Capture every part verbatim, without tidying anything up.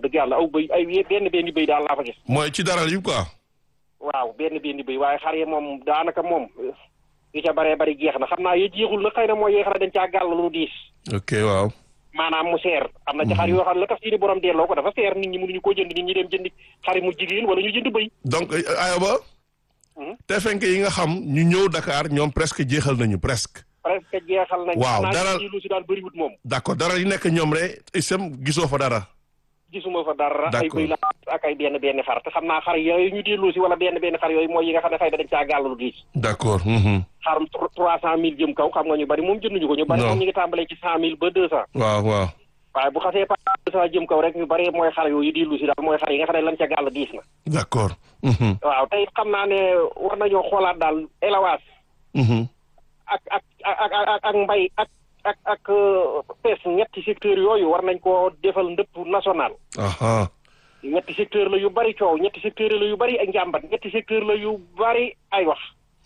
wax dëgg yàlla aw bëy ay benn benn bëy daal laa fa gis. mooy ci daral yi quoi. waaw benn benn bëy waaye xar yi moom daanaka moom yu ca baree bari jeex na xam naa ye jeexul nag xëy na mooy yee xar dañ caa gàll lu diis. ok waaw. maanaam mu seer. am na ci xar yoo xam ne la tax si ni borom delloo ko dafa seer nit ñi mënuñu koo jënd nit ñi dem jëndi xari mu jigéen wala ñu jënd bëy. donc Ayoba. te fenk yi nga xam ñu ñëw Dakar ñoom presque jeexal nañu presque. presque jeexal nañu. waaw dara lu si daan bëriwut moom. d'accord dara yi nekk ñoom rek isam gisoo fa dara. gisuma fa dara. ay d'accord bëy la ak ay benn benn xar te xam naa xar yooyu ñu delloo si wala benn benn xar yooyu mooy yi nga xam ne xëy na dañ caa gàll lu diis. d'accord. xarum trois cent mille jëm kaw xam nga ñu bari moom jënduñu ko. ñu bari moom ñu ngi tàmbalee ci cent mille ba deux cent. waaw waaw. waaye bu xasee par deux cent jëm kaw rek ñu bari mooy xar yooyu di lu si daal mooy xar yi nga xam ne lañ ca gàll diis na. d'accord. waaw tey xam naa ne war nañoo xoolaat daal élevage. ak ak ak ak ak mbay ak ak ak pêche ñetti secteurs yooyu war nañ koo defal ndëpp national. ñetti secteur la yu bari coow ñetti secteur la yu bari ay njàmbat ñetti secteur la yu bari ay wax.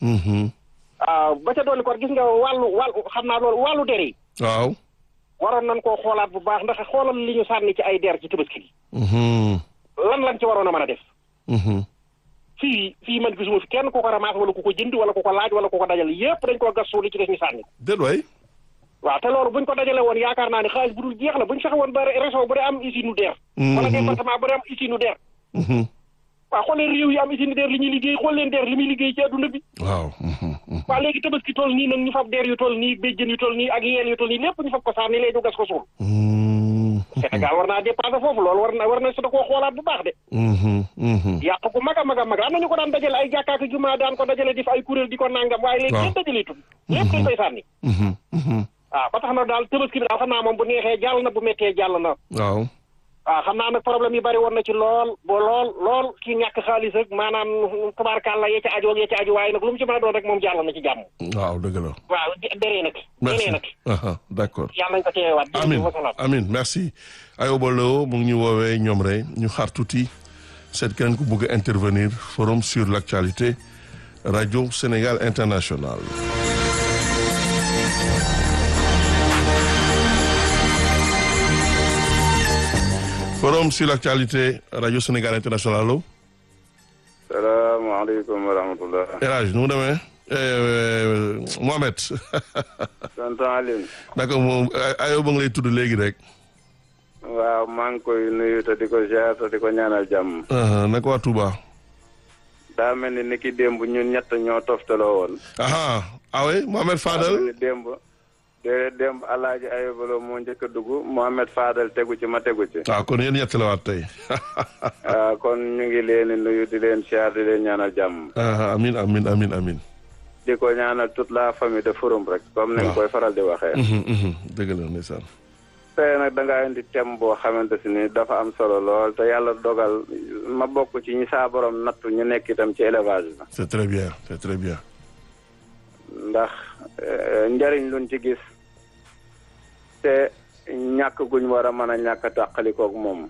waaw ba ca doon ko gis nga wàllu wàllu xam naa loolu wàllu der yi. waaw. waroon nañ koo xoolaat bu baax ndax xoolal li ñu sànni ci ay der ci tabaski gi. lan lañ ci waroon a mën a def. fii fii man gisuma fi kenn ku ko ramasse wala ku ko jënd wala ku ko laaj wala ku ko dajale yépp dañ koo gas suul li ci def ñu sànni. déet waay. waaw te loolu buñ ko dajale woon yaakaar naa ne xaalis bu dul jeex la buñ fexe woon ba région bu dee am usine u der. wala département bu dee am usine u der. waaw xool leen réew yi am usine der li ñuy liggéey xool leen der li muy liggéey ci adduna bi. waaw. waaw léegi tabaski toll nii nag ñu fab der yu toll nii béjjën yu toll nii ak yeel yu toll nii lépp ñu fab ko sànni léegi ñu gas ko suul. Sénégal war naa dépassé foofu loolu war na war na su da koo xoolaat bu baax de. yàq ko mag a mag a mag am nañu ko daan dajale ay jàkkaaki jumaa daan ko dajale def ay kuréel di ko nangam waaye léegi kenn dajaleetul lépp dañ koy sànni. waaw ba tax na daal tabaski bi daal xam naa moom bu neexee jàll na bu méttee jàll na. waaw. waaw xam naa nag problème yi bari woon na ci lool ba lool lool ki ñàkk xaalis ak maanaam tabaarkàlla yee ca aju ak yee ca aju waaye nag lu mu ci mën a doon rek moom jàll na ci jàmm. waaw dëgg la. waaw deree nag. merci nag. d'accord. yàlla nañ ko teewaat. amiin amiin merci. Ayoba Lo mu ngi ñu woowee ñoom rek ñu xaar tuuti seet keneen ku bëgg a intervenir forum sur l'actualité Radio Sénégal International. forum sur l'actualité Radio Sénégal International allo. salaamaaleykum wa rahmatulah. El Hadj nu mu demee. Mohamed. tonton Alioune. d'accord moom Ayoba nga lay tudd léegi rek. waaw maa ngi koy nuyu te di ko ziar te di ko ñaanal jàmm. naka waa Touba. daa mel ni ni ki démb ñun ñett ñoo toftaloo woon. ah oui Mohamed Fadel. daa mel ni démb. déedéet démb Alaaji Ayoba Lo moo njëkk a dugg Mohamed Fadel tegu ci ma tegu ci. waaw kon yéen ñett la waat tey. waaw kon ñu ngi leen di nuyu di leen ziar di leen ñaanal jàmm. amin amin amin amin di ko ñaanal toute la famille de Forum rek. comme ni nga koy faral di waxee. dëgg la ndeysaan. tey nag da ngaa indi thème boo xamante si ni dafa am solo lool te yàlla dogal ma bokk ci ñi saa borom nattu ñu nekk itam ci élevage bi. c'est très bien c'est très bien. ndax njariñ luñ ci gis te ñàkk guñ war a mën a ñàkk a tàqalikoog moom.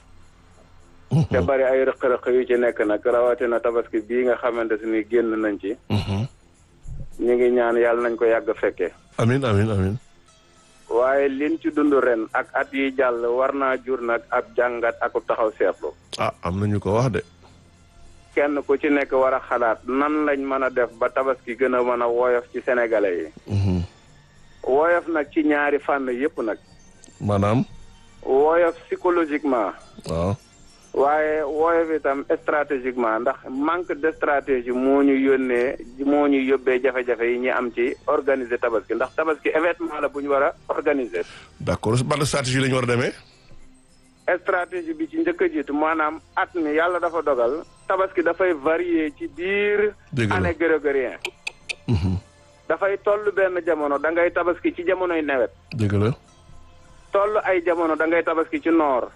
te bari ay rëq-rëq yu ci nekk nag rawatina tabaski bii nga xamante si ni génn nañ ci. ñu ngi ñaan yàlla nañ ko yàgg fekkee. amin amin amin waaye liñ ci dund ren ak at yi jàll war naa jur nag ab jàngat ak taxaw seetlu. ah am nañu ko wax de. kenn ku ci nekk war a xalaat nan lañ mën a def ba tabaski gën a mën a woyof ci sénégalais yi. woyof nag ci ñaari fànn yépp nag. maanaam. woyof psychologiquement. waaw. waaye woyof itam stratégiquement ndax manque de stratégie moo ñu yónnee moo ñu yóbbee jafe-jafe yi ñu am ci organiser tabaski ndax tabaski événement la bu ñu war a organiser. d'accord ban stratégie la ñu war a demee. stratégie bi ci njëkk a jiitu maanaam at mi yàlla dafa dogal tabaski dafay varier ci biir. année grégorien. dafay toll benn jamono da ngay tabaski ci jamonoy nawet. dëgg la. toll ay jamono da ngay tabaski ci noor.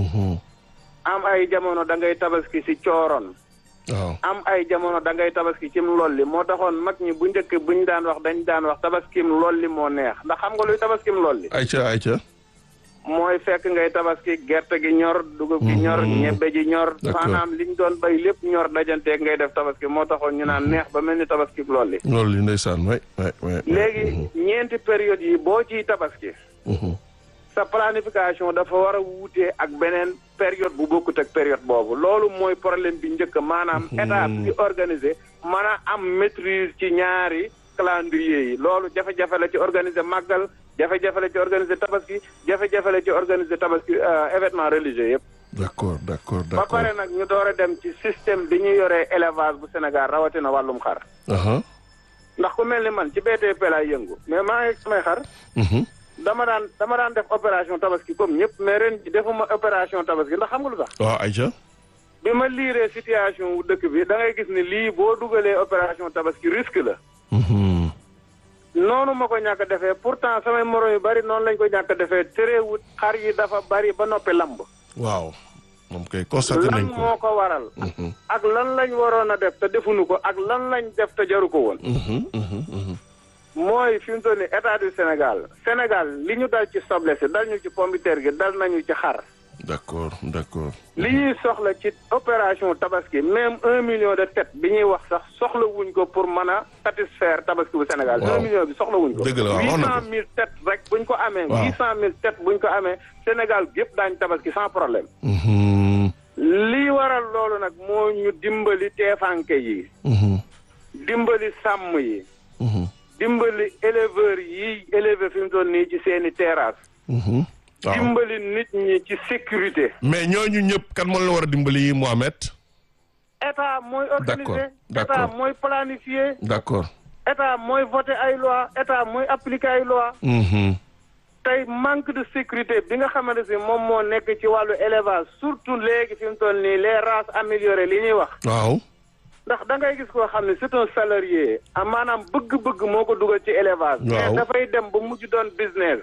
am ay jamono da ngay tabaski ci cooroon. waaw am ay jamono da ngay tabaski cim lolli moo taxoon mag ñi bu njëkk buñ daan wax dañ daan wax tabaskim lolli moo neex ndax xam nga luy tabaskim lolli. ayca ayca. mooy fekk ngay tabaski gerte gi ñor dugub gi ñor ñebbe ji ñor. maanaam liñ doon bay lépp ñor dajanteeg ngay def tabaski moo taxoon ñu naan neex ba mel ni tabaski lolli. lolli ndeysaan waay waay waay. léegi ñeenti période yi boo ciy tabaski. sa planification dafa war a wuute ak beneen période bu bokkut ak période boobu loolu mooy problème bi njëkk maanaam état bi organisé mën a am maîtrise ci ñaari calendrier yi loolu jafe-jafe la ci organiser màggal jafe-jafe la ci organiser tabaski jafe-jafe la ci organiser tabaski événement religieux yëpp. d'accord d'accord ba d'accord pare nag ñu door a dem ci système bi ñu yoree élevage bu Sénégal rawatina wàllum xar. ndax ku mel ni man ci B T P laay yëngu mais maa ngi samay xar. dama daan dama daan def opération tabaski comme ñëpp mais ren ji defuma opération tabaski ndax xam nga lu tax. waaw Aïcha. bi ma liiree situation wu dëkk bi da ngay gis ni lii boo dugalee opération tabaski risque la. noonu ma ko ñàkk a defee pourtant samay morom yu bari noonu lañ ko ñàkk a defee terewut xar yi dafa bari ba noppi lamb. waaw moom kay constaté nañ ko lan moo ko waral. ak lan lañ waroon a def te defuñu ko ak lan lañ def te jaru ko woon. mooy fi mu toll nii état du Sénégal Sénégal li ñu dal ci soble si dal ñu ci pomme de terre gi dal nañu ci xar. d'accord d'accord. li ñuy soxla ci opération tabaski même un million de têtes bi ñuy wax sax soxla wuñ ko pour mën a satisfaire tabaski bu Sénégal. un million bi soxla wuñ ko. dëgg la huit cent mille têtes rek buñ ko amee. huit cent mille têtes buñ ko amee Sénégal gépp daañu tabaski sans problème. lii waral loolu nag moo ñu dimbali teefanke yi. dimbali sàmm yi. dimbali éleveurs yi élevé fi mu toll nii ci seeni terrasse. dimbali nit ñi ci sécurité. mais ñooñu ñëpp kan moo la war a dimbali Mohamed. état mooy organiser. d'accord état mooy planifier. d'accord. état mooy voter ay loi état mooy appliquer ay loi. tey manque de sécurité bi nga xamante ne moom moo nekk ci wàllu élevage surtout léegi fi mu toll nii les races améliorées li ñuy wax. waaw. ndax da ngay gis koo xam ne c'est un salarié maanaam bëgg-bëgg moo ko dugal ci élevage. mais dafay dem ba mujj doon business.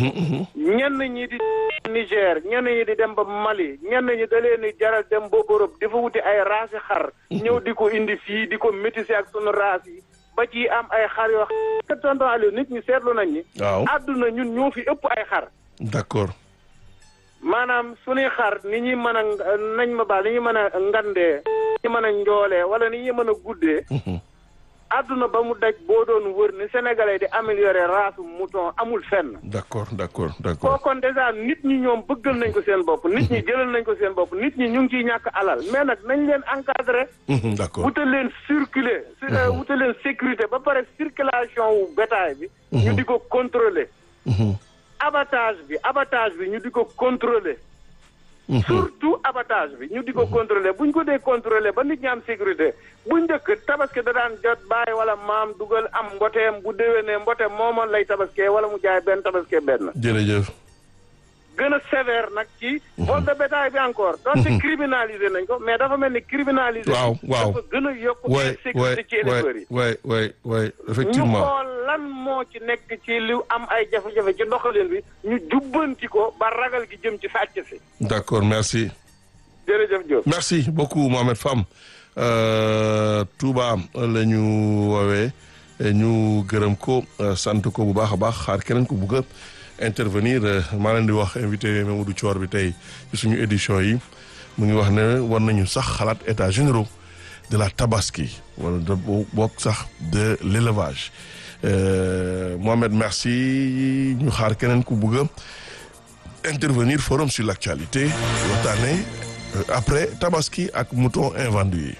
ñenn ñi di Niger ñenn ñi di dem ba Mali ñenn ñi da leen di jaral dem ba Europe di fa wuti ay races xar. ñëw di ko indi fii di ko métisser ak sunu races yi ba ci am ay xar yoo xam ne tonton Aliou nit ñi seetlu nañ ni. waaw àdduna ñun ñoo fi ëpp ay xar. d'accord. maanaam suñuy xar ni ñuy mën a nañ ma baal ni ñuy mën a ngandee ni ñuy mën a njoolee wala ni ñuy mën a guddee. àdduna ba mu daj boo doon wër ni sénégalais di améliorer race mouton amul fenn. d'accord d'accord d'accord. kooku kon déjà nit ñi ñoom bëggal nañ ko seen bopp nit ñi jëlal nañ ko seen bopp nit ñi ñu ngi ciy ñàkk alal mais nag nañ leen encadrer. d'accord wutal leen circuler. wutal leen sécurité ba pare circulation wu bétail bi. ñu di ko contrôler. abattage bi abattage bi ñu di ko contrôler. surtout abattage bi ñu di ko contrôler bu ñu ko dee contrôler ba nit ñi am sécurité bu njëkk tabaski da daan jot bàyyi wala maam dugal am mboteem bu déwénee mbote moomoon lay tabaskee wala mu jaay benn tabaskee benn. jërëjëf. gën a sévère nag ci. vol de bétail bi encore. donc criminalisé nañ ko mais dafa mel ni criminalisé. waaw waaw dafa gën a yokk. sécurité ci éleveurs yi. waay waay waay effectivement ñu xool lan moo ci nekk ci lu am ay jafe-jafe ci doxalin bi ñu jubbanti ko ba ragal gi jëm ci sàcc si. d'accord merci. jërëjëf Diop. merci beaucoup Mohamed Fam Touba la ñu woowee ñu gërëm ko sant ko bu baax a baax xaar keneen ko bugg a intervenir maa leen di wax invité Mamadou Thior bi tey ci suñu édition yi mu ngi wax ne war nañu sax xalaat états généraux de la tabaski wala de bokk sax de l'élevage Mohamed merci ñu xaar keneen ku bugg a intervenir forum sur l'actualité waxtaane après tabaski ak mouton invendu yi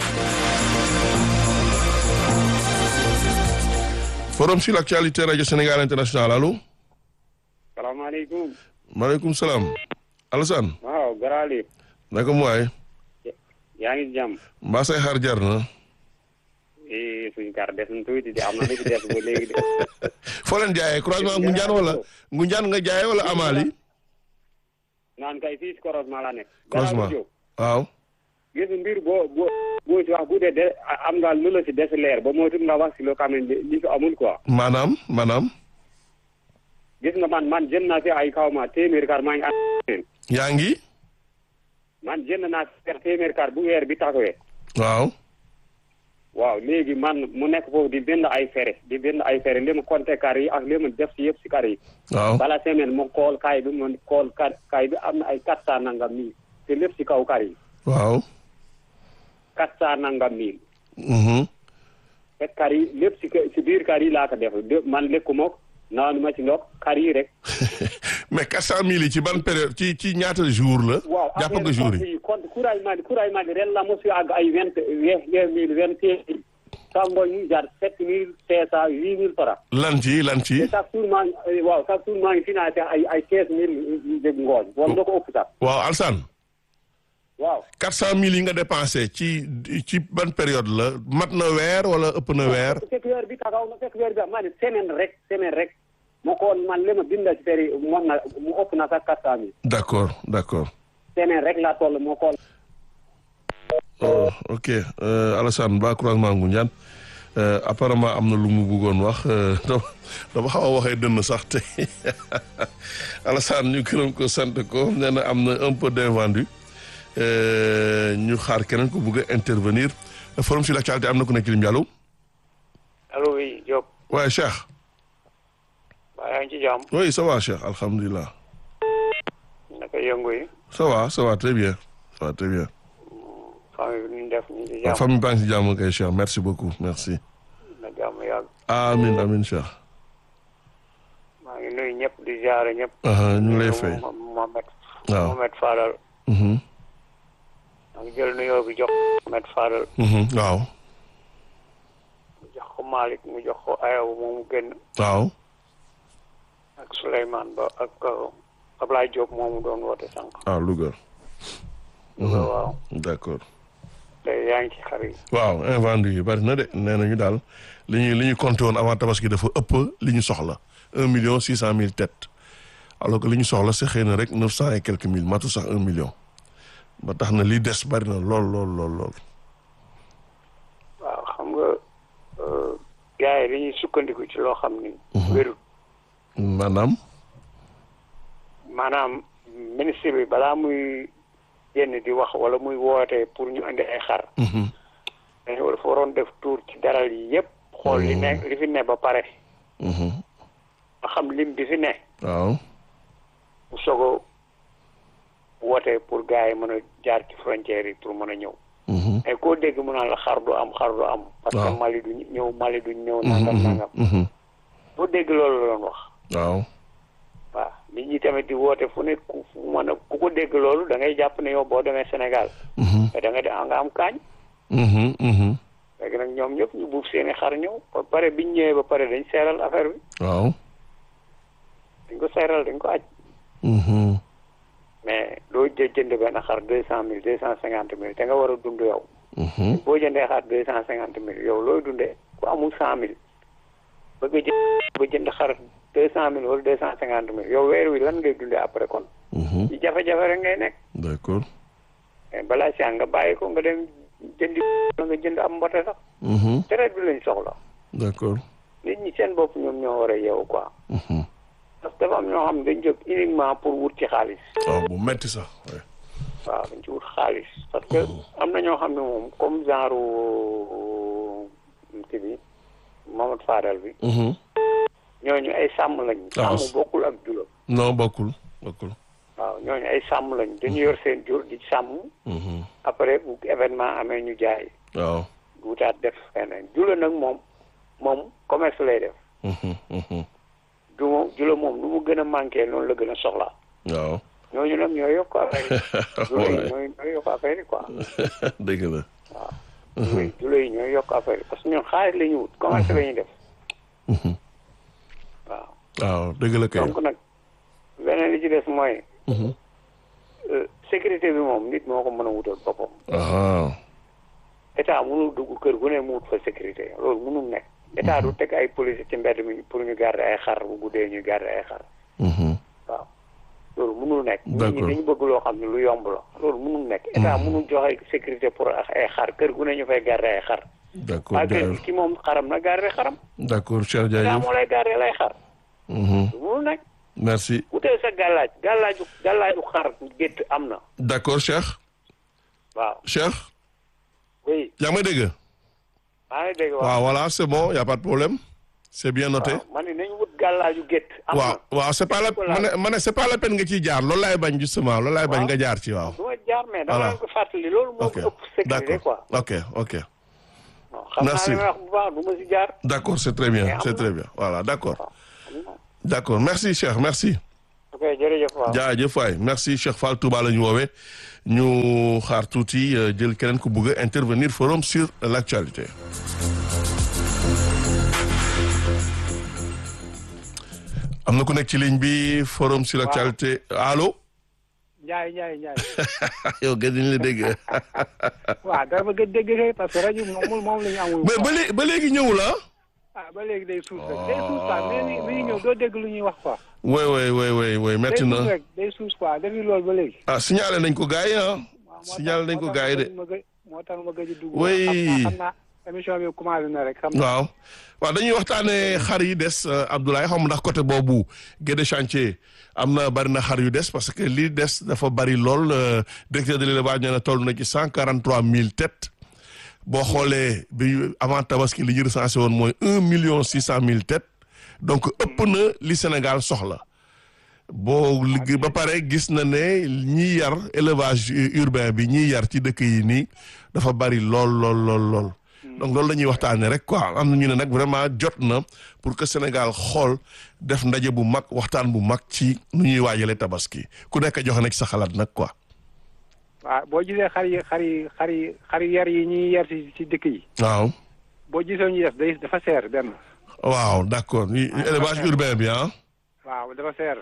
forum sur l'actualité radio Sénégal international allo. salaamaaleykum. maaleykum salaam. Alassane. waaw Garaali. naka mu waay. yaa ngi jàmm. mbaa say xar jar na. eh suñu kar des na tuuti de am na lu ci des ba léegi de. foo leen jaayee croisement Ngunjaan wala Ngunjaan nga jaayee wala Amali. naan kay fii si croisement la nekk. croisement waaw. gis mbir boo boo boo ci wax bu dee de am nga lu la si des leer ba moo tudd nga wax si loo xam ne li fi amul quoi. maanaam maanaam. gis nga man man jënd naa fi ay kaw ma téeméer kar maa ngi am. yaa ngi. man jënd naa fi téeméer kar bu weer bi taxawee. waaw. waaw léegi man mu nekk foofu di bind ay fere di bind ay fere li ma compter kar yi ak li ma def si yëpp si kar yi. waaw bala semaine mu xool kaay bi mu xool kaay bi am na ay quatre cent nangam mille te lépp si kaw kar yi. waaw. quatre cent nangam mille. mhm. te kar yi lépp si si biir kar yi laa ko def man lekkuma naanu ma ci ndox kar yi rek. mais quatre cent mille yi ci ban période ci ci ñaata jour la. waaw jàpp nga jour yi. compte couragement couragement ren la mosu àgg ay vingt vingt mille vingt cinq mille. Samba ñu jaar sept mille cinq cent huit mille francs. lan ci lan ci. te chaque jour maa ngi waaw chaque jour maa ngi financé ay ay quinze mille dégg ngooñ. wala da ko ëpp sax. waaw Alsane. waaw. quatre cent mille yi nga dépensé ci ci ban période la mat na weer wala ëpp na weer. fekk weer bi taxaw na fekk weer bi maa ne semaine rek semaine rek. moo ko man li ma bind ci feri moom na mu ëpp na sax quatre cent mille. d' accord d' accord. semaine rek laa toll moo ko. oh ok euh, Alassane Ba croisement Ngoundiane euh, apparemment am na lu mu bëggoon wax euh, dama xaw a waxee dënn sax te Alassane ñu gërëm ko sant ko nee na am na un peu d'invendu ñu xaar keneen ko bëgg a intervenir forum sur l'actualité am na ku nekk ci lim bi allo. allo oui Diop. waaye Cheikh. waa yaa ngi ci jàmm. oui ça va Cheikh alhamdulilah. naka yëngu yi. ça va ça va très bien ça va très bien. famille bi ñu def ñu ci jàmm. famille baa ngi ci jàmm kay Cheikh merci beaucoup merci. na jàmm yàgg. amiin amiin Cheikh. maa ngi nuyu ñëpp di ziare ñëpp. ñu ngi lay fay. Mohamed. waaw Mohamed Fadal. maa ngi jël nuyoo bi jox Mohamed Fadal. waaw. mu jox ko Malick mu jox ko Ayaw moomu génn. waaw. ak Souleymane Ba ak Ablaye Diop moomu doon woote sànq. ah Louga. waaw. d'accord. te yaa ngi ci xar yi. waaw invendu yi bari na de nee nañu daal li ñu li ñu compté woon avant tabaski dafa ëpp li ñu soxla un million six cent mille têtes alors que li ñu soxla c'est xëy na rek neuf cent et quelques mille matu sax un million ba tax na li des bari na lool lool lool lool. waaw xam nga gars yi dañuy sukkandiku ci loo xam ni. wérul. maanaam. maanaam ministre bi balaa muy génn di wax wala muy woote pour ñu andi ay xar. dañu dafa waroon def tour ci daral yi yëpp. xool li ne li fi ne ba pare. ba xam lim bi fi ne. waaw. mu soog a woote pour gars yi mën a jaar ci frontière yi pour mën a ñëw. mais koo dégg mu naan la xar du am xar du am. parce que Mali du ñëw Mali du ñëw. nangam nangam. boo dégg loolu la doon wax. waaw. waaw nit ñi tamit di woote fu ne ku mën a ku ko dégg loolu da ngay jàpp ne yow boo demee Sénégal. te da nga de nga am kaañ. léegi nag ñoom ñëpp ñu buuf seeni xar ñëw ba pare biñ ñëwee ba pare dañ seeral affaire bi. waaw. dañ ko seeral dañ ko aj. mais doo jë jënd benn xar deux cent mille deux cent cinquante mille te nga war a dund yow. boo jëndee xar deux cent cinquante mille yow looy dundee ku amul cent mille bëgg a jënd ba jënd xar deux cent mille wala deux cent cinquante mille yow weer wi lan ngay dundee après kon. ci jafe-jafe rek ngay nekk. d'accord. mais balaa si nga bàyyi ko nga dem jëndi nga jënd am mbote sax. traite bi lañ soxla. d'accord. nit ñi seen bopp ñoom ñoo war a yeewu quoi. parce que dafa am ñoo xam ne dañ jóg uniquement pour wut ci xaalis. waaw bu metti sax. waaw dañ ci wut xaalis parce que am na ñoo xam ne moom comme genre kii bi Mamadou Fadal bi. ñooñu ay sàmm lañ. waaw sàmm bokkul ak jula. non bokkul bokkul. waaw ñooñu ay sàmm lañ dañu yor seen jur di sàmm. après bu événement amee ñu jaay. waaw. wutaat def feneen jula nag moom moom commerce lay def. du moom jula moom nu mu gën a manqué noonu la gën a soxla. waaw. ñooñu nag ñoo yokk affaire yi. jula yi ñooy ñooy yokk affaire yi quoi. dëgg la. waaw. jula yi ñooy yokk affaire yi parce que ñun xaalis la ñu wut commerce la ñuy def. waaw. waaw dëgg la kay. donc nag beneen li ci des mooy. sécurité bi moom nit moo ko mën a wutal boppam. état mënul dugg kër gu ne mu wut fa sécurité loolu mënul nekk. état du teg ay police ci mbedd mi pour ñu garder ay xar bu guddee ñuy garder ay xar. waaw loolu mënul nekk. d'accord nit ñi dañu bëgg loo xam ne lu yomb la loolu mënul nekk. état mënul joxe sécurité pour ay xar kër gu ne ñu fay garder ay xar. d'accord waa kër ki moom xaram na garder xaram. d'accord Cheikh état jaajëf. moo lay garder lay xar. mënul nekk. merci. wutee sa gàllaaj gàllaaju gàllaaju xar gétt am na. d'accord Cheikh. waaw Cheikh. oui. yaa ngi may dégg. maa ngi dégg waaw voilà c'est bon y a pas de problème. c'est bien noté. waaw man ni nañu wut gàllaaju gétt am na. waaw waaw c'est pas la ma ne ma ne c'est pas la peine nga ciy jaar loolu laay bañ justement loolu laay bañ nga jaar ci waaw. du ma jaar mais dama leen ko fàttali loolu moo ko ëpp sécurité quoi. ok ok. xam naa li may wax bu baax du ma si jaar. d'accord c'est très bien c'est très bien voilà d'accord. d'accord merci Cheikh merci. ok jërëjëf waaw. jaajëf waay merci Cheikh Fall Touba la ñu woowee ñu xaar tuuti jël keneen ku bëgg a intervenir forum sur l'actualité. am na ku nekk ci ligne bi forum sur l'actualité allo. Ndiaye Ndiaye Ndiaye. yow gën nañu la dégg. waaw dama gën dégg kay parce que rajo moom moom la ñu amul. ba ba léegi ba léegi ñëwul ah. ah ba léegi day suus rek day suus quoi mais ni mi ñëw doo dégg lu ñuy wax quoi. oui oui oui oui oui métti day na. suus rek day suus quoi depuis loolu ba léegi. ah signalé nañ ko gars yi ah. signalé nañ ko gars yi de. moo tax ma gëj a dugg. oui xam naa émission bi commencé na rek. xam naa waaw waaw dañuy waxtaanee xar yi des Abdoulaye xam ndax côté boobu Guédé chantier am na bari na xar yu des parce que li des dafa bari lool directeur de l'élevage nee na toll na ci cent quarante trois mille têtes boo xoolee bi avant tabaski li ñu recensé woon mooy un million six cent mille têtes donc ëpp na li Sénégal soxla boo liggéey ba pare gis na ne ñiy yar élevage urbain bi ñiy yar ci dëkk yi nii dafa bari lool lool lool lool. donc loolu la ñuy waxtaanee rek quoi am na ñu ne nag vraiment jot na pour que Sénégal xool def ndaje bu mag waxtaan bu mag ci nu ñuy waajalee tabaski ku nekk joxe na ci sa xalaat nag quoi. waaw boo gisee xar yi xar yi xar yi xar yar yi ñuy yar ci ci dëkk yi. waaw. boo gisee ñuy def day dafa seer benn. waaw d'accord élevage urbain bi ah. waaw dafa seer.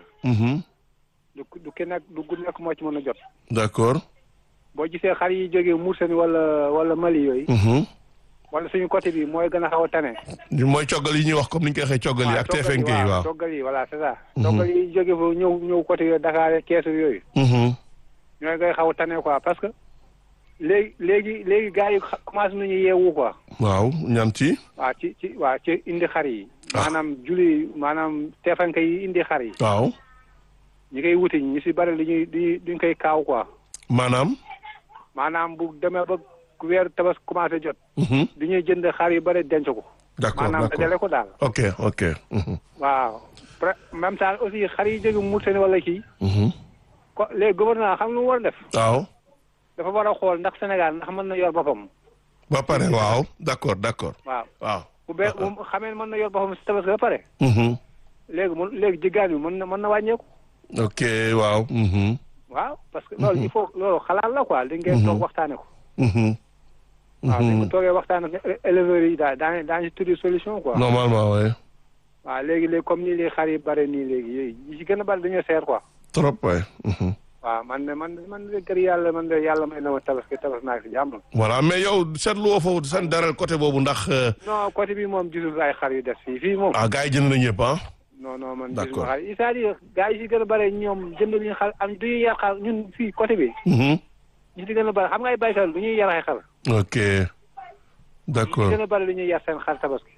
du du ki nekk du gu nekk moo ci mën a jot. d'accord. boo gisee xar yi jógee Mauritanie wala wala Mali yooyu. wala suñu côté bi mooy gën a xaw a tane. mooy coggal yi ñuy wax comme ni ñu koy waxee coggal yi ak T F N K yi waaw coggal yi voilà c'est ça. coggal yi jóge fa ñëw ñëw côté yooyu Dakar keesu yooyu. ñooy ngay xaw a tane quoi parce que léegi léegi léegi gars yi commencé nañu yeewu quoi. waaw ñan ci. waaw ci ci waaw ci indi xar yi. maanaam juli maanaam T F N K yi indi xar yi. waaw. ñi koy wuti ñu si bari li ñuy di duñ koy kaaw quoi. maanaam. maanaam bu demee ba weer tabas commencé jot. du ñuy jënd xar yu bari denc ko. d'accord maanaam dajale ko daal. ok ok. waaw même temps aussi xar yi jóge Mauritanie wala kii. ko léegi gouvernement xam lu mu war a def. waaw. dafa war a xool ndax Sénégal ndax mën na yor boppam. ba pare waaw d'accord d'accord. waaw waaw. bu bee bu xamee mën na yor boppam si tabaski ba pare. léegi mun léegi jigéen bi mën na mën na wàññeeku. ok waaw. waaw parce que loolu il faut loolu xalaat la quoi li ngeen toog waxtaane ko. waaw li nga toogee waxtaan ak éleveurs yi daal daañu daañu si tuddi solution quoi. normalement oui. waaw léegi léegi comme nii léegi xar yi bare nii léegi yooyu yi ci gën a bari dañoo seer quoi. trop waay. waaw man de man man de kër yàlla man de yàlla may na ma tabaski tabaski naa si jàmm. voilà mais yow seetlu woo foofu seen daral côté boobu ndax. non côté bi moom gisul ay xar yu des fii fii moom. ah gars yi jënd nañu yëpp ah. non non man d'accord gisuma xar yi c'est-à-dire gars yi si gën a bare ñoom jënd ñu xar am du ñuy yar xar ñun fii côté bi. ñu si gën a bare xam nga ay baykat du ñuy yar ay xar. ok d'accord ñu si gën a bare du ñuy yar seen xar tabaski.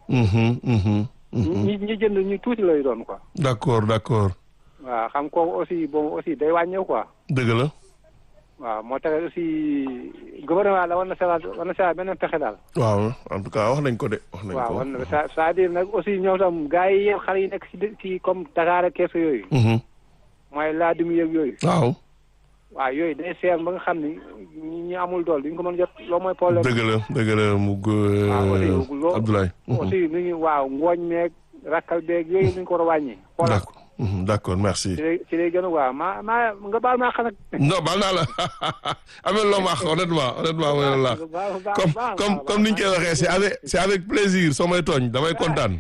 ñi ñi jënd ñu tuuti lay doon quoi. d'accord d'accord. waaw xam kooku aussi bon aussi day wàññeeku quoi. dëgg la. waaw moo tax aussi gouvernement la war na seeraat war na seeraat beneen pexe daal. waaw en tout cas wax nañ ko de. wax nañ ko waaw war na c'est-à-dire nag aussi ñoom tam gars yi yéen xale yi nekk ci ci comme Dakar ak keesu yooyu. mooy laadum yeeg yooyu. waaw. waaw yooyu day seer ba nga xam ni ñi amul dool duñ ko mën jot loolu mooy problème. dëgg la dëgg la mu waaw Abdoulaye. aussi nu ñu waaw ngooñ meeg rakkal beeg yooyu nuñ ko war a wàññi. d'accord d'accord merci. ci lay ci lay gën a waaw maa maa nga baal maa xam nag. non baal naa la amee loo ma wax honnêtement honnêtement mooy la comme comme comme ni ñu koy waxee c'est avec c'est avec plaisir soo may tooñ damay kontaan.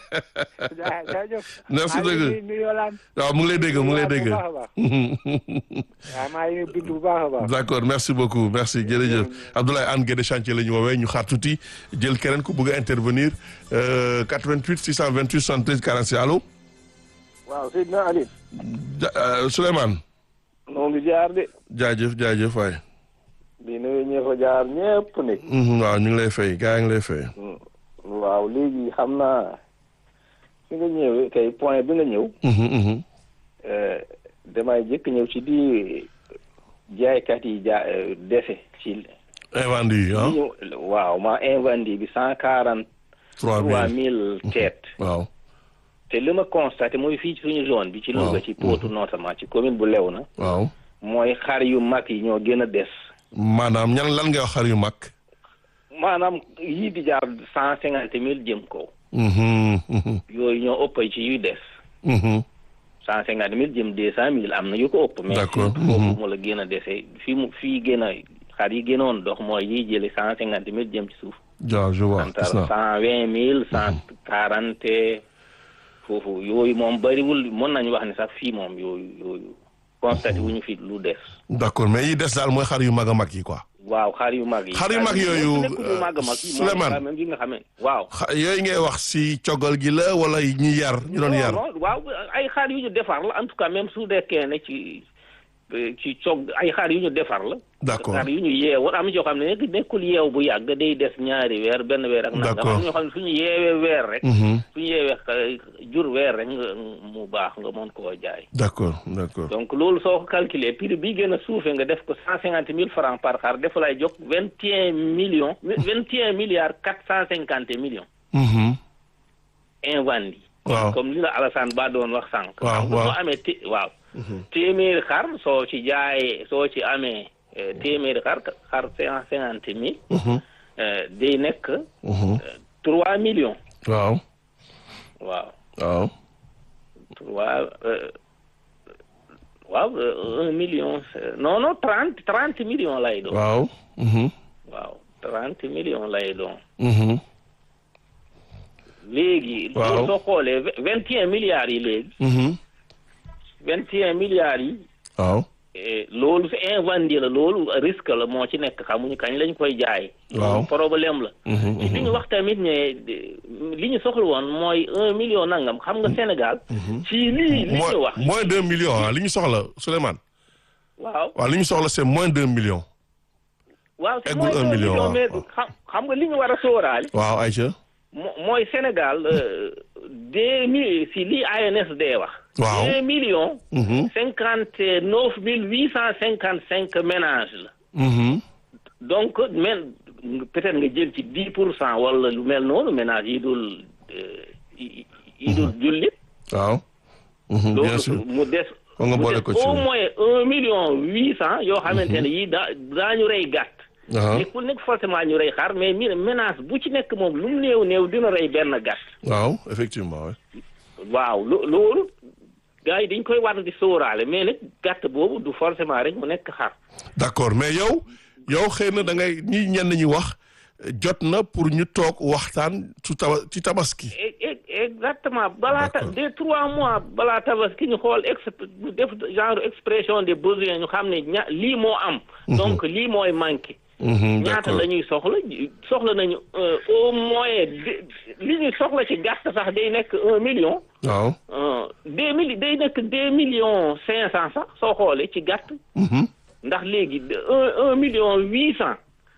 merci dëgg waaw mu ngi lay dégg mu ngi lay dégg. waaw maa ngi bind bu baax a baax. d'accord merci beaucoup merci jërëjëf Abdoulaye Anne Guédé chantier la ñu woowee ñu xaar tuuti jël keneen ku bëgg a intervenir quatre-vingt-huit six cent vingt-huit soixante-treize quarante-six allo. waaw Seydina Ali. ja Souleymane. noo ngi jaar de. jaajëf jaajëf waay. di nuyu ñi fa jaar ñëpp nit. waaw ñu ngi lay fay gaa ngi lay fay. waaw léegi xam naa fi nga ñëwee kay point bi nga ñëw. damay jëkk ñëw ci di jaaykat yi ja dese ci. invendu yi ah. waaw ma invendu bi cent quarante. trois mille têtes. waaw. te li ma constaté mooy fii ci suñu zone bi. ci Louga ci Potou notamment ci commune bu Léona. waaw. mooy xar yu mag yi ñoo gën a des. maanaam ñan lan ngay wax xar yu mag. maanaam yii di jaar cent cinquante mille jëm kaw. yooyu ñoo ëpp ci yuy des. cent cinquante mille jëm deux cent mille am na yu ko ëpp. mais d'accord foofu mu la gën a dese fii mu fii gën a xar yi gënoon dox mooy yiy jële cent cinquante mille jëm ci suuf. waaw je vois gis naa cent vingt mille cent quarante foofu yooyu moom bëriwul mën nañu wax ne sax fii moom yooyu yooyu constaté wu ñu fi lu des. d'accord mais yi des daal mooy xar yu mag a mag yi quoi. waaw xar yu mag yi. xar yu mag yooyu Souleymane même yi nga xam ne waaw. yooyu ngay wax si coggal gi la wala ñi yar ñu doon yar. waaw ay xar yu ñu defar la en tout cas même su dekkee ne ci ci cog ay xar yu ñu defar la. d'accord xar yu ñu yeew am na yoo xam ne nekkul yeew bu yàgg day des ñaari weer benn weer ak. d'accord am na ñoo xam ne suñu yeewee weer rek. suñu yeewee jur weer rek nga mu baax nga mën koo jaay. d'accord d'accord. donc loolu soo ko calculer prix bi gën a suufee nga def ko cent cinquante mille francs par xar dafa lay jox vingt et un millions vingt et un milliards quatre cent cinquante millions. invendus. waaw comme li la Alassane Ba doon wax sànq. waaw waaw soo amee té waaw. téeméeri xar soo ci jaayee soo ci amee téeméeri xar xar cent cinquante mille. day nekk. trois millions. waaw. waaw. waaw. trois waaw un million non non trente trente millions lay doon. waaw. waaw trente millions lay doon. léegi. waaw soo xoolee vingt et un milliards yi léegi. vingt et un milliards yi. waaw. loolu fi invendu la loolu risque la moo ci nekk xamuñu kañ lañ koy jaay. waaw problème la. li ñu wax tamit ne li ñu soxla woon mooy un million nangam xam nga Sénégal. ci lii li ñu wax. moins deux millions ah li ñu soxla Souleymane. waaw waaw li ñu soxla c'est moins deux millions. waaw c'est eggul moins un deux million millions mais waaw. xam xam nga li ñu war a sóoraale. waaw Aïcha. mooy Sénégal deux mille si lii A N S D wax. waaw deux millions. cinquante neuf mille huit cent cinquante cinq ménages la. donc men peut-être nga jël ci dix pour cent wala lu mel noonu ménages yi dul yi dul jullit. waaw. bien sûr donc mu des. kon nga boole ko ci au moins un million huit cent yoo xamante ne yii daa daañu rey gàtt. te ku nekk forcément ñu rey xar mais mi ménage bu ci nekk moom lu mu néew néew dina rey benn gàtt. waaw effectivement oui. waaw lo loolu gars yi dañ koy war di sóoraale mais nag gàtt boobu du forcément rek mu nekk xar. d'accord mais yow yow xëy na da ngay ñi ñenn ñi wax jot na pour ñu toog waxtaan su taba ci tabaski. exactement balaa ta des trois mois balaa tabaski ñu xool ex def genre expression des besoins ñu xam ne ña lii moo am. donc lii mooy manqué. ñaata la ñuy soxla soxla nañu au moins li ñuy soxla ci gàtt sax day nekk un million. waaw. deux mille day nekk deux millions cinq cent sax soo xoolee ci gàtt. ndax léegi un un million huit cent.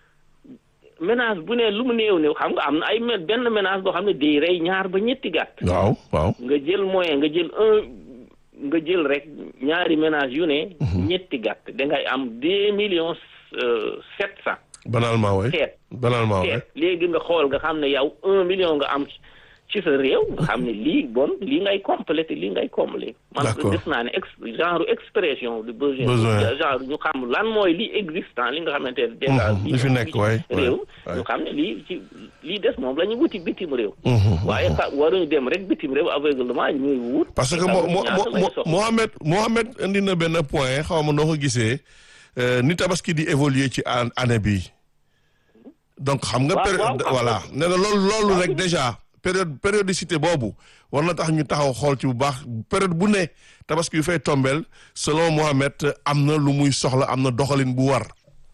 ménage bu ne lu mu néew néew xam nga am na ay benn ménage boo xam ne day rey ñaar ba ñetti gàtt. waaw waaw. nga jël moyen nga jël un nga jël rek ñaari ménage yu ne. ñetti gàtt dangay am deux millions sept cent. banalement waay seet banalement waay. seet léegi nga xool nga xam ne yow un million nga am ci sa réew nga xam ne lii bon lii ngay complété lii ngay combler. d'accord man def naa ne ex genre expression de besoin. besoin genre ñu xam lan mooy li existant li nga xamante ne. déjà li fi nekk waay réew ñu xam ne lii ci lii des moom la ñu wuti bitim réew. waaye xa waruñu dem rek bitim réew aveuglement ñuy wut. parce que moo moo Mohamed Mohamed indi na benn point xaw ma noo ko gisee ni tabaski di évoluer ci année bi donc xam nga. période voilà nee na loolu loolu rek déjà. période périodicité boobu war na tax ñu taxaw xool ci bu baax période bu ne tabaski yu fay tombeel selon Mohamed am na lu muy soxla am na doxalin bu war.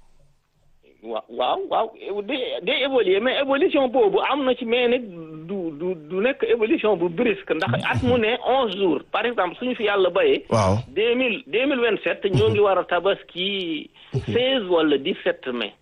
waaw waaw waaw day day évoluer mais évolution boobu am na ci mais nag du du du nekk évolution bu brusque ndax at mu ne onze jours par exemple suñu fi yàlla bayee. waaw deux mille deux mille vingt sept ñoo ngi war a tabaski seize wala dix-sept mai.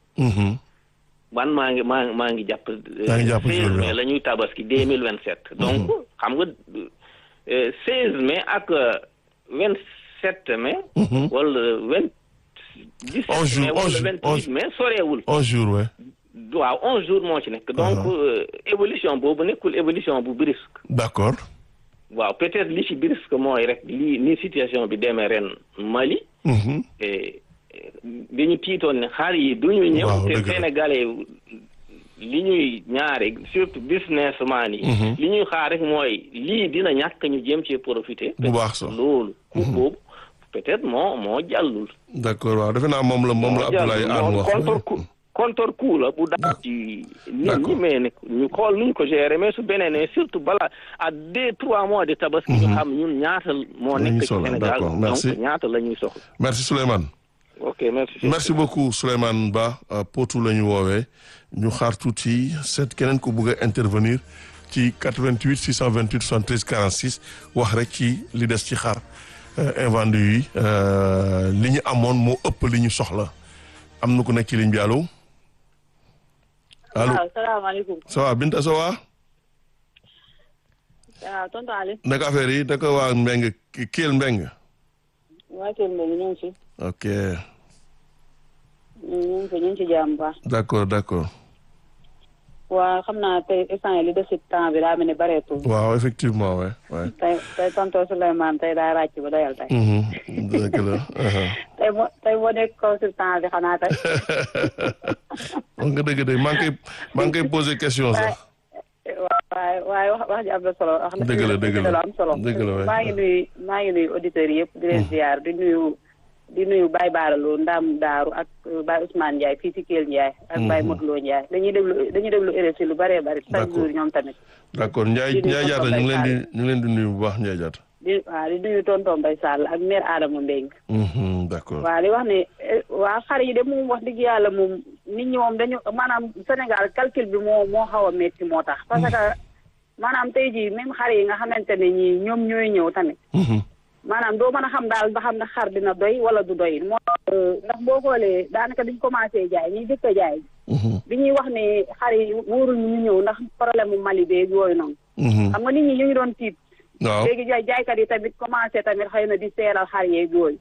man maa ngi maa maa ngi jàpp. maa ngi jàpp seize mai la ñuy tabaski deux mille vingt sept. donc xam nga seize mai ak vingt sept mai. wala vingt. onze jours wala vingt-huit mai soreewul. onze jours ouais. waaw onze jours moo ci nekk. donc évolution boobu nekkul évolution bu brusque. d'accord. waaw peut-être li ci brusque mooy rek li ni situation bi demee ren Mali. dañu tiitoon ne xar yi duñu ñëw te Sénégalais li ñuy ñaare surtout businessman yi. li ñuy xaar rek mooy lii dina ñàkk ñu jéem cee profiter. bu baax sax loolu. ku boobu peut-être moo moo jàllul. d'accord waaw defe naa moom la moom la Abdoulaye Anne wax. contre coup contre coup la bu daal ci nit ñi mais ne ñu xool nuñ ko gérer mais su beneen ne surtout bala à deux trois mois de tabaski. ñu xam ñun ñaata moo nekk ci Sénégal donc ñaata la ñuy soxla. merci Souleymane. ok merci. merci beaucoup Souleymane Ba Potou la ñu woowee ñu xaar tuuti seet keneen ko bëgg a intervenir ci quatre-vingt-huit six cent vingt-huit soixante-treize quarante-six wax rek ci li des ci xar invendu yi li ñu amoon moo ëpp li ñu soxla am na ku nekk ci ligne bi allo. allo waaw salaamaaleykum. ça va Binta ça va. waaw tonton Ali. naka affaire yi naka waa Mbengue Kelle Mbengue. waa Kelle Mbengue ñu ngi ci. ok. ñu ngi ci ñu ngi ci jàmm baax. d'accord d'accord. waa xam naa tey instant yii li des ci temps bi daa mel ni bareetul. waaw effectivement waay waay. tey tey tonton Souleymane tey daa ràcc ba doyal tey. dëgg la. tey moo tey moo nekk consultant bi xanaa tey. wax nga dëgg de maa ngi koy maa ngi koy poser question sax. waaye waaye wax wax ji am na solo. dëgg la dëgg la am solo. dëgg la waay maa ngi nuyu maa ngi nuyu auditeurs yëpp di leen ziar di nuyu di nuyu Baye Baaraloo Ndam Daaru ak Baye Ousmane Ndiaye fii ci Kelle Ndiaye. ak Baye Modou Lo Ndiaye dañuy déglu dañuy déglu R F I lu bëree bëri. chaque jour ñoom tamit. d'accord Ndiaye Ndiaye Diatta ñu ngi leen di ñu ngi leen di nuyu bu baax Ndiaye Diatta. di waaw di nuyu tonton Mbaye Sall ak mère Adama Mbengue. d'accord waaw di wax ne waa xar yi de moom wax dëgg yàlla moom nit ñi moom dañu maanaam Sénégal calcul bi moo moo xaw a métti moo tax. parce que maanaam tey jii même xar yi nga xamante ne ñii ñoom ñooy ñëw tamit. maanaam doo mën a xam daal ba xam ne xar dina doy wala du doy moo ndax boo xoolee daanaka dañ commencé jaay ñuy dëkk jaay. bi ñuy wax ne xar yi wóoruñu ñu ñëw ndax problème mu Mali beeg yooyu noonu. xam nga nit ñi ñu ngi doon tiit. waaw léegi jaay jaaykat yi tamit commencé tamit xëy na di seeral xar yeeg yooyu.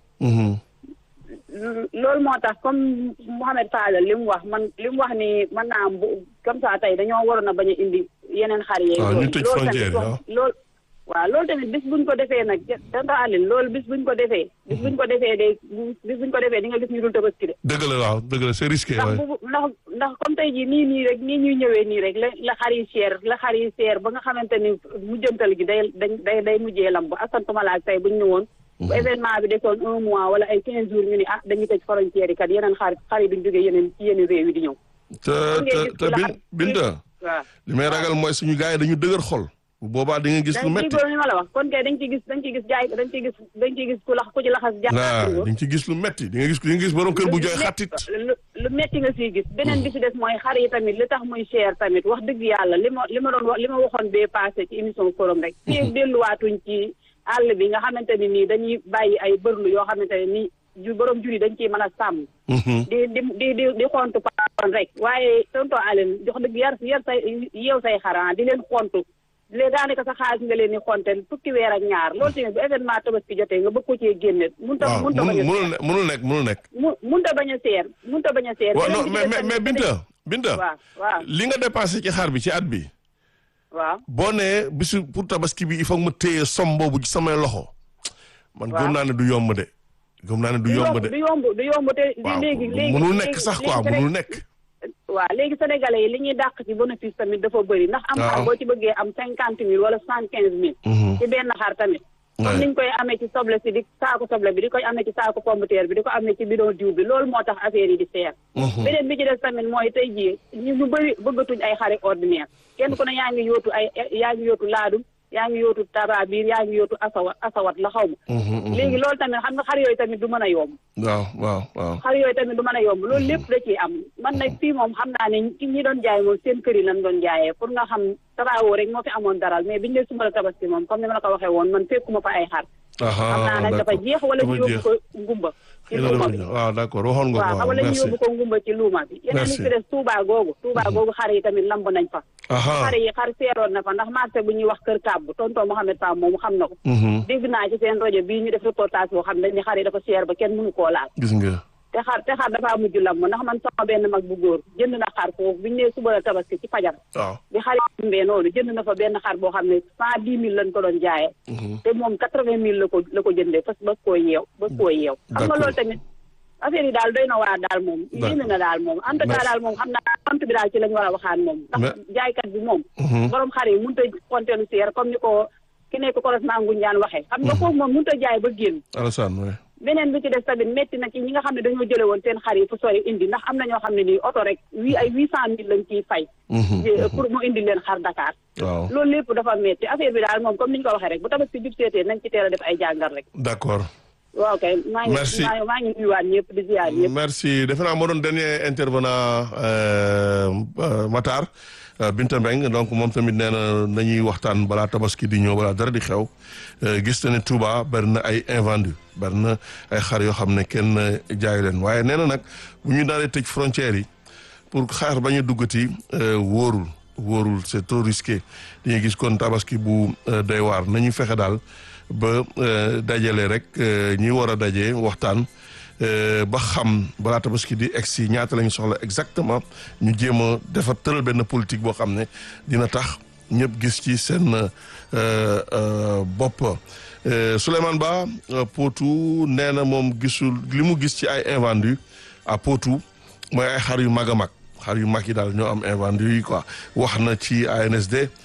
loolu moo tax comme Mouhamed Fadel li mu wax man li mu wax ni mën naa am bu comme ça tey dañoo waroon a bañ a indi yeneen xar yeeg waaw ñu yooyu. tëj loolu frontière tamit wax loolu. waaw loolu tamit bis buñ ko defee nag danta alin loolu bis buñ ko defee bis buñ ko defee day bis buñ ko defee di nga gis ñu dul tabaski de. dëgg la waaw dëgg la c'est risqué. ndax bu ndax ndax comme tey jii nii nii rek nii ñuy ñëwee nii rek la la xar yi cher la xar yi cher ba nga xamante ni mujjantal gi day day day mujjee lamb asantuma laaj tey buñ ñëwoon. bu événement bi desoon un mois wala ay quinze jours ñu ni ah dañuy tëj frontière yi kat yeneen xar xar yi duñ jógee yeneen ci yeneen réew yi di ñëw. te te te Binta. waaw li may ragal mooy suñu gars yi dañu dëgër xol. bu boobaa di nga gis lu métti dañ ma la wax kon kay dañ ci gis dañ ci gis jaay dañ ci gis dañ ci gis ku lax ku ci laxas jaay di nga ci gis lu métti di nga gis di nga gis borom kër bu jooy xattit lu métti nga siy gis beneen bi si des mooy xar yi tamit li tax muy cher tamit wax dëgg yàlla li ma li ma doon wax li ma waxoon bee passé ci émission forum rek fii delluwaatuñ ci àll bi nga xamante ni nii dañuy bàyyi ay bërlu yoo xamante ne nii ju borom jur yi dañ ciy mën a sàmm di di di di di xontu paon rek waaye tonto Aline jox dëgg yar yar say yeew say xaran di leen xontu léegi daanaka sa xaalis nga leen ni xontel fukki weer ak ñaar loolu tamit bu événement tabaski jotee nga bëgg ko cee génne mun ta mun ta bañ a mënul nekk mënul nekk mu mun ta bañ a seer mun ta bañ a seer waaw non mais mais Binta Binta waaw waaw li nga dépensé ci xar bi ci at bi waaw boo nee bisu pour tabaski bi il faut ma téye som boobu ci samay loxo man gëm naa ne du yomb de gëm naa ne du yomb de du yomb du yomb te léegi léegi mënul nekk sax quoi mënul nekk waaw léegi sénégalais yi li ñuy dàq ci bénéfice tamit dafa bëri ndax am xar boo ci bëggee am cinquante mille wala soixante quinze mille ci benn xar tamit comme niñ koy amee ci soble si di saako soble bi di koy amee ci saako pomme de terre bi di ko amee ci bidon diw bi loolu moo tax affaire yi di seer beneen bi ci des tamit mooy tey jii ñu ñu bëri bëggatuñ ay xari ordinaire kenn ku ne yaa ngi yóotu ay yaa ngi yóotu laadum yaa ngi yóotu tababiir yaa ngi yóotu asawat asawat la xaw ma léegi loolu tamit xam nga xar yooyu tamit du mën a yomb waaw waaw waaw xar yooyu tamit du mën a yomb loolu lépp da ciy am man nag fii moom xam naa ne ñi doon jaay moom seen kër yi lañ doon jaayee pour nga xam tabaawoo rek moo fi amoon daral mais biñu ne suba la tabaski moom comme ni ma la ko waxee woon man fekkuma fa ay xar xam naa nag dafa jeex wala ñu yóbbu ko ngumba ci luuma bi waaw d'accord waxoon nga ko waaw wala ñu yóbbu ko ngumba ci luuma bi yeneen li ci des Touba googu Touba googu xar yi tamit lamb nañ fa xar yi xar seeroon na fa ndax marché bu ñuy wax kër kàbb tonton Mohamed Pam moom xam na ko dégg naa ci seen rajo bii ñu def reportage boo xam ne ni xar yi dafa seer ba kenn mënu koo laal gis nga te xar te xar dafa mujj lamb ndax man sama benn mag bu góor jënd na xar foofu biñu nee suba la tabaski ci fajar waaw bi xar yi mbee noonu jënd na fa benn xar boo xam ne cent dix mille lañ ko doon jaayee te moom quatre vingt mille la ko la ko jëndee parce que ba koo yeew ba koo yeew xam nga loolu tamit affaire yi daal doy na waar daal moom. yéeme na daal moom en tout cas daal moom xam naa sant bi daal ci lañ war a waxaan moom. ndax jaaykat bi moom. borom xar yi mënut a compter lu seer comme ni ko ki nekk correspondant Ngoundiane waxee. xam nga foofu moom mënut a jaay ba génn. Alassane oui. beneen bi ci des tamit métti na ci ñi nga xam ne dañoo jële woon seen xar yi fu sori indi ndax am na ñoo xam ne nii oto rek wi ay huit cent mille lañ ciy fay. pour mu indi leen xar Dakar. waaw loolu lépp dafa métti affaire bi daal moom comme ni ñu ko waxee rek bu tabaski jub seetee nañ ci teel a def ay jàngat rek. d'accord. waaw kay maa ngi maa ngi nuyuwaat ñëpp di ziar ñëpp. merci defe naa moo doon dernier intervenant Matar Binta Mbengue donc moom tamit nee na nañuy waxtaan balaa tabaski di ñëw balaa dara di xew gis na ne Touba bari na ay invendus bari na ay xar yoo xam ne kenn jaayu leen waaye nee na nag bu ñu daal di tëj frontières yi pour xaar bañ a duggati wóorul wóorul c'est trop risqué dañuy gis kon tabaski bu doy waar nañu fexe daal ba dajale rek ñi war a daje waxtaan ba xam balaa tabaski di egsi ñaata lañu soxla exactement ñu jéem a defar tëral benn politique boo xam ne dina tax ñëpp gis ci seen bopp. Souleymane Ba Potou nee na moom gisul li mu gis ci ay invendus à Potou mooy ay xar yu mag a mag xar yu mag yi daal ñoo am invendus yi quoi wax na ci A N S D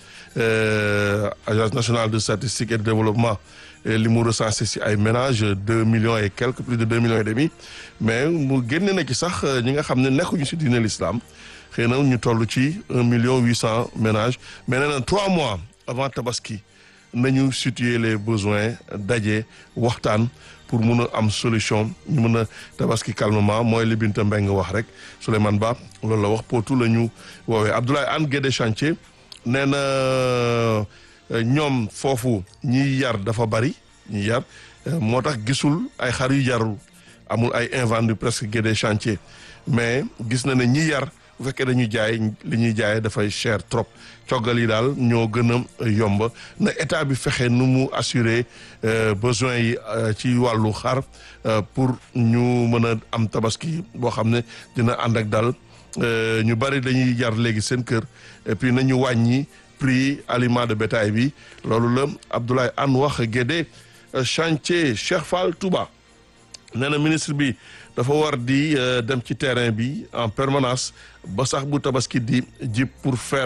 Agence nationale de statistique et de développement li mu recensé si ay ménages deux millions et quelques plus de deux millions et demi mais mu génne na ci sax ñi nga xam ne nekkuñu si diine l'islam xëy na ñu toll ci un million huit cent ménages mais nee na trois mois avant tabaski nañu situer les besoins daje waxtaan pour mun a am solution ñu mun a tabaski calmement mooy li Binta Mbengue wax rek Souleymane Ba loolu la wax Potou la ñu woowee Abdoulaye Anne Guédé Chantier nee na ñoom foofu ñiy yar dafa bari ñiy yar moo tax gisul ay xar yu jarul amul ay invendus presque Guédé Chantier mais gis na ne ñi yar bu fekkee dañuy jaay li ñuy jaayee dafay cher trop coggal yi daal ñoo gën a yomb na état bi fexe nu mu assurer besoin yi ci wàllu xar pour ñu mën a am tabaski boo xam ne dina ànd ak dal ñu bari dañuy jar léegi seen kër et puis nañu wàññi prix aliment de bétail bi loolu la Abdoulaye Anne wax Guédé Chantier Cheikh Fall Touba nee na ministre bi dafa war di dem ci terrain bi en permanence ba sax bu tabaski di jib pour faire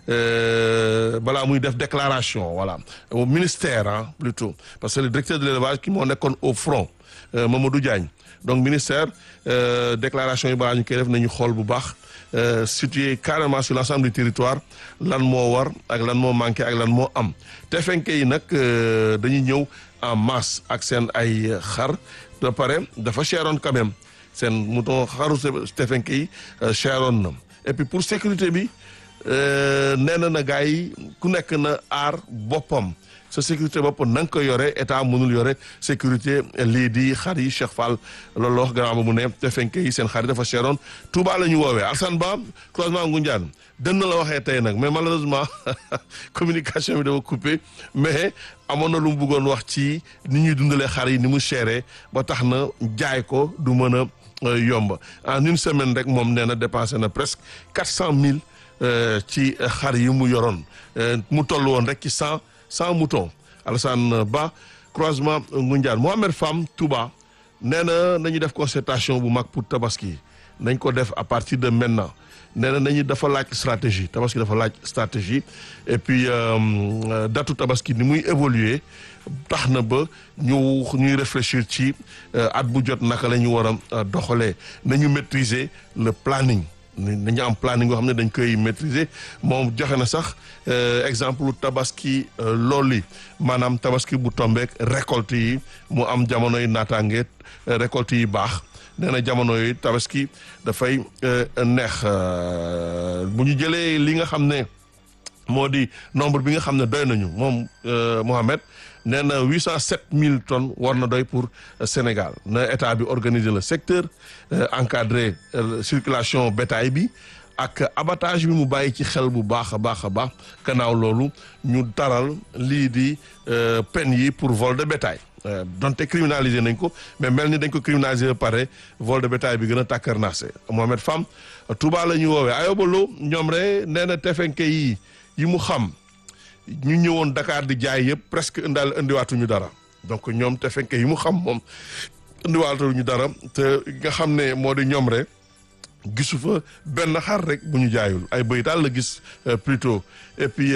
balaa muy def déclaration voilà au ministère ah plutôt parce que le directeur de l'élevage ki moo nekkoon au front Mamadou Diagne donc ministère déclaration yi balaa ñu koy def nañu xool bu baax situé carrément sur l'ensemble du territoire lan moo war ak lan moo manqué ak lan moo am tefenke yi nag dañuy ñëw en masse ak seen ay xar de pare dafa cheroon quand même seen mouton xaru tefenke yi cheroon na et puis pour sécurité bi nee na na gars yi ku nekk na aar boppam sa sécurité bopp na nga ko yore état mënul yore sécurité lii di xar yi Cheikh Fall loolu la wax gannaaw ba mu ne tefenke yi seen xar yi dafa cheroon Touba la ñu woowee Alsane Ba croisement Ngoundiane dën na la waxee tey nag mais malheureusement communication bi dafa coupé mais amoon na lu mu bëggoon wax ci ni ñuy dundalee xar yi ni mu chéré ba tax na jaay ko du mën a yomb en une semaine rek moom nee na dépensé na presque quatre cent mille ci xar yi mu yoroon mu toll woon rek ci cent cent moutons Alassane Ba croisement Ngoundiane Mohamed Fam Touba nee na nañu def concertation bu mag pour tabaski nañ ko def à partir de maintenant nee na nañu dafa laaj stratégie tabaski dafa laaj stratégie et puis datu tabaski ni muy évoluer tax na ba ñu ñuy réfléchir ci at bu jot naka la ñu war a doxalee nañu maîtriser le planning nañu am planning yoo xam ne dañ koy maîtriser moom joxe na sax exemple tabaski loolu yi maanaam tabaski bu tombeek récolte yi mu am jamonoy naataange récolte yi baax nee na jamono yi tabaski dafay neex bu ñu jëlee li nga xam ne moo di nombre bi nga xam ne doy nañu moom Mohamed nee na huit cent sept mille tonnes war na doy pour Sénégal na état bi organiser le secteur encadrer circulation bétail bi ak abattage bi mu bàyyi ci xel bu baax a baax a baax gannaaw loolu ñu taral lii di peine yi pour vol de bétail donte criminalisé nañ ko mais mel ni dañ ko criminalisé ba pare vol de bétail bi gën a tàkkarnaase Mohamed Fam Touba la ñu woowee ayobalo ñoom rek nee na tefenke yi yi mu xam ñu ñëwoon Dakar di jaay yëpp presque indaal indiwaatuñu dara donc ñoom tefenke yi mu xam moom indiwaaltal ñu dara te nga xam ne moo di ñoom rek gisu fa benn xar rek bu ñu jaayul ay bëy daal la gis plutôt et puis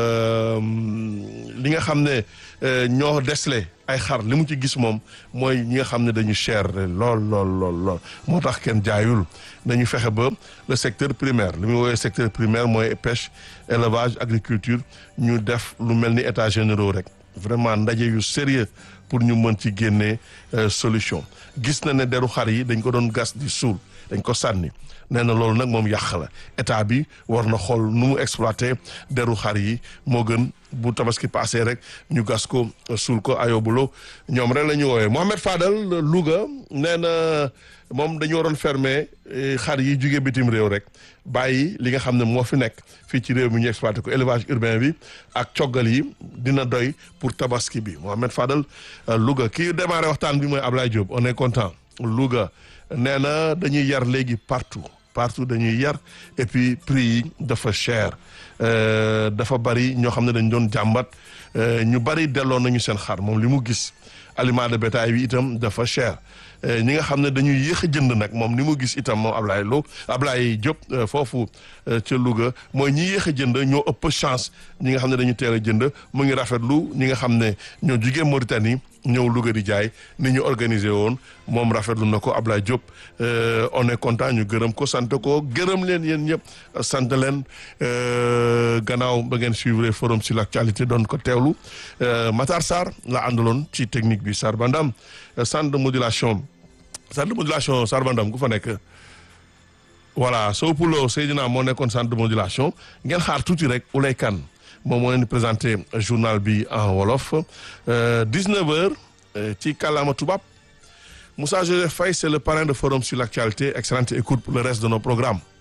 li nga xam ne ñoo desle ay xar li mu ci gis moom mooy ñi nga xam ne dañu cher lool lool lool lool moo tax kenn jaayul nañu fexe ba le secteur primaire li muy woowee secteur primaire mooy pêche élevage agriculture ñu def lu mel ni états généraux rek vraiment ndaje yu sérieux pour ñu mën ci génnee solution gis na ne deru xar yi dañ ko doon gas di suul dañ ko sànni nee na loolu nag moom yàq la état bi war na xool nu mu exploité deru xar yi moo gën bu tabaski passé rek ñu gas ko suul ko ayobuloo ñoom rek la ñu woowee Mohamed Fadel Louga nee na moom dañu waroon fermer xar yi jóge bitim réew rek bàyyi li nga xam ne moo fi nekk fii ci réew mi ñu exploité ko élevage urbain bi ak coggal yi dina doy pour tabaski bi Mohamed Fadel Louga kii démarré waxtaan bi mooy Ablaye Diop on est content Louga nee na dañuy yar léegi partout partout dañuy yar et puis prix yi dafa cher dafa bari ñoo xam ne dañ doon jàmbat ñu bari delloo nañu seen xar moom li mu gis aliment de bétail bi itam dafa cher ñi nga xam ne dañuy yéex a jënd nag moom ni mu gis itam moom Ablaye Lo Ablaye Diop foofu ca Louga mooy ñi yéex a jënd ñoo ëpp chance ñi nga xam ne dañu teel a jënd mu ngi rafetlu ñi nga xam ne ñoo jugee Mauritanie ñëw Louga di jaay ni ñu organisé woon moom rafetlu na ko Ablaye Diop on est content ñu gërëm ko sant ko gërëm leen yéen ñëpp sant leen gannaaw ba ngeen suivre forum sur l'actualité doon ko teewlu Matar Sarr la àndaloon ci technique bi Sarr Bandam centre de modulation centre de modulation Sarr Bandam ku fa nekk voilà Sow Poulo Seydina moo nekkoon centre de modulation ngeen xaar tuuti rek Oulay Kane moom moo leen di présenté journal bi en wolof dix-neuf heures ci kàllaama tubaab Moussa Joseph Faye c'est le parrain de forum sur l'actualité excellente écoute pour le reste de nos programmes